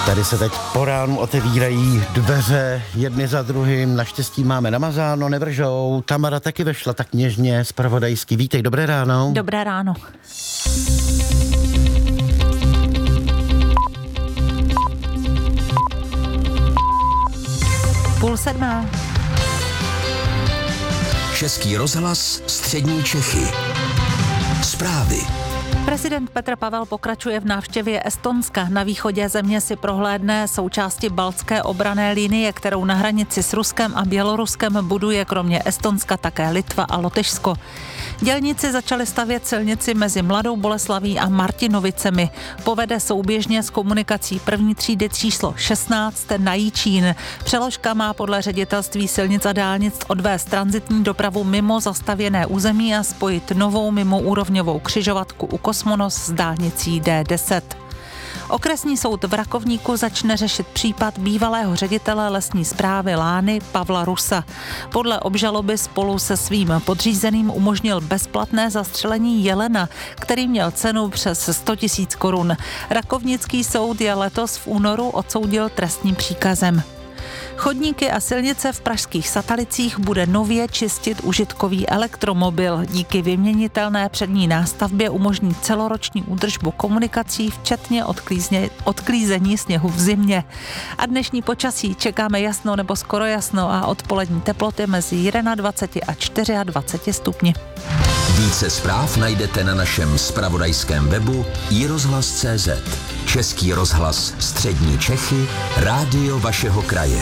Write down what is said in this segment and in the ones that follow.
Tady se teď po ránu otevírají dveře jedny za druhým, naštěstí máme namazáno, nevržou. Tamara taky vešla tak něžně, zpravodajsky. Vítej, dobré ráno. Dobré ráno. Půl sedmá. Český rozhlas, střední Čechy. Zprávy. Prezident Petr Pavel pokračuje v návštěvě Estonska. Na východě země si prohlédne součásti baltské obranné linie, kterou na hranici s Ruskem a Běloruskem buduje kromě Estonska také Litva a Lotyšsko. Dělníci začali stavět silnici mezi Mladou Boleslaví a Martinovicemi. Povede souběžně s komunikací první třídy číslo 16 na Jičín. Přeložka má podle ředitelství silnic a dálnic odvést tranzitní dopravu mimo zastavěné území a spojit novou mimoúrovňovou křižovatku u Kosmonos s dálnicí D10. Okresní soud v Rakovníku začne řešit případ bývalého ředitele lesní správy Lány Pavla Rusa. Podle obžaloby spolu se svým podřízeným umožnil bezplatné zastřelení jelena, který měl cenu přes 100 000 korun. Rakovnický soud je letos v únoru odsoudil trestním příkazem. Chodníky a silnice v pražských Satalicích bude nově čistit užitkový elektromobil. Díky vyměnitelné přední nástavbě umožní celoroční údržbu komunikací, včetně odklízení sněhu v zimě. A dnešní počasí čekáme jasno nebo skoro jasno a odpolední teploty mezi 21 a 24 stupni. Více zpráv najdete na našem zpravodajském webu iRozhlas.cz. Český rozhlas, střední Čechy, rádio vašeho kraje.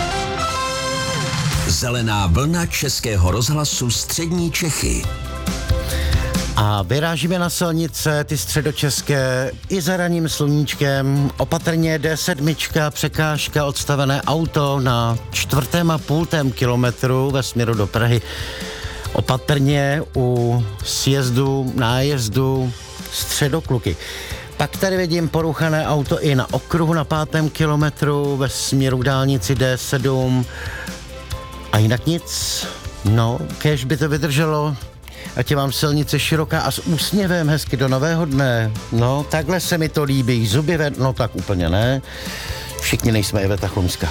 Zelená vlna Českého rozhlasu střední Čechy. A vyrážíme na silnice, ty středočeské, i za ranním sluníčkem. Opatrně D7, překážka, odstavené auto na 4,5 kilometru ve směru do Prahy. Opatrně u sjezdu, nájezdu Středokluky. Pak tady vidím poruchané auto i na okruhu na 5. kilometru ve směru k dálnici D7. A jinak nic. No, kéž by to vydrželo. Ať je vám silnice široká a s úsměvem hezky do nového dne. No, takhle se mi to líbí. Zuby no tak úplně ne. Všichni nejsme Iveta Chlumská.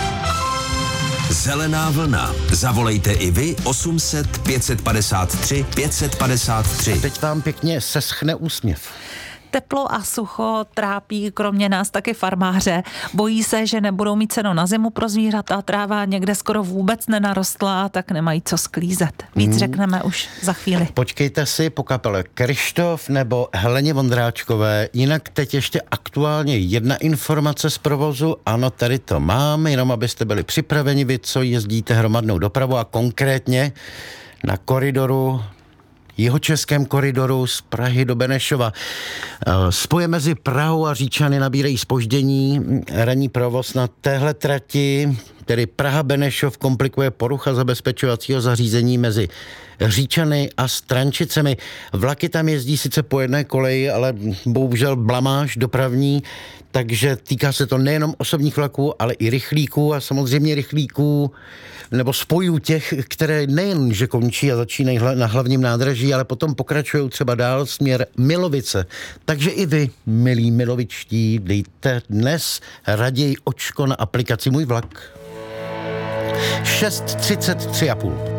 Zelená vlna. Zavolejte i vy 800 553 553. A teď vám pěkně seschne úsměv. Teplo a sucho trápí kromě nás taky farmáře. Bojí se, že nebudou mít cenu na zimu pro zvířata, tráva někde skoro vůbec nenarostla, tak nemají co sklízet. Víc řekneme už za chvíli. Počkejte si po kapele Kryštof nebo Heleně Vondráčkové. Jinak teď ještě aktuálně jedna informace z provozu. Ano, tady to máme, jenom abyste byli připraveni, vy, co jezdíte hromadnou dopravu a konkrétně na koridoru, jihočeském koridoru z Prahy do Benešova. Spoje mezi Prahou a Říčany nabírají zpoždění. Ranní provoz na téhle trati, tedy Praha-Benešov, komplikuje porucha zabezpečovacího zařízení mezi Říčany a Strančicemi. Vlaky tam jezdí sice po jedné koleji, ale bohužel blamáž dopravní, takže týká se to nejenom osobních vlaků, ale i rychlíků a samozřejmě rychlíků nebo spojů těch, které nejen, že končí a začínají na hlavním nádraží, ale potom pokračují třeba dál směr Milovice. Takže i vy, milí milovičtí, dejte dnes raději očko na aplikaci Můj vlak. 6:33,5.